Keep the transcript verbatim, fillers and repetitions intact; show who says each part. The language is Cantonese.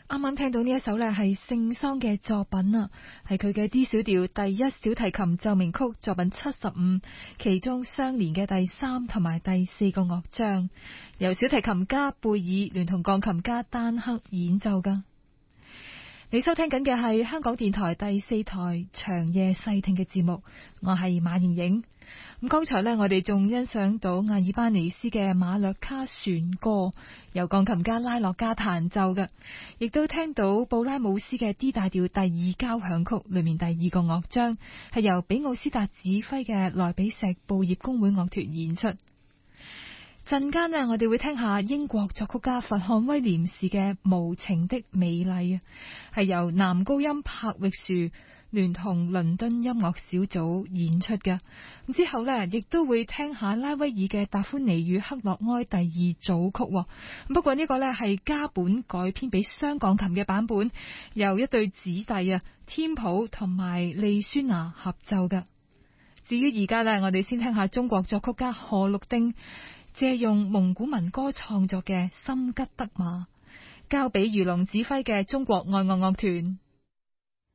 Speaker 1: 啱啱聽到呢一首呢係聖桑嘅作品啊，係佢嘅 D 小調第一小提琴奏鳴曲作品七十五，其中相連嘅第三同埋第四個樂章，由小提琴家貝爾聯同鋼琴家丹克演奏噶。你收聽緊嘅係香港電台第四台長夜細聽嘅節目，我係馬瑩瑩。咁剛才呢，我哋仲欣賞到亞爾巴尼斯嘅馬略卡船歌，由鋼琴家拉洛加彈奏嘅，亦都聽到布拉姆斯嘅 D 大調第二交響曲裏面第二個樂章，係由比奧斯達指揮嘅萊比錫布葉公會樂團演出。陣間呢，我哋會聽下英國作曲家佛漢威廉士嘅《無情的美麗》啊，係由男高音柏域樹聯同倫敦音樂小組演出嘅。咁之後呢，亦都會聽下拉威爾嘅《達芬妮與克洛埃》第二組曲。不過呢個呢，係加本改編俾雙鋼琴嘅版本，由一對子弟啊，天普同埋利宣娜合奏嘅。至於而家呢，我哋先聽下中國作曲家賀綠丁借用蒙古民歌創作嘅《心吉德瑪》，交俾魚龍指揮嘅中國愛樂樂團。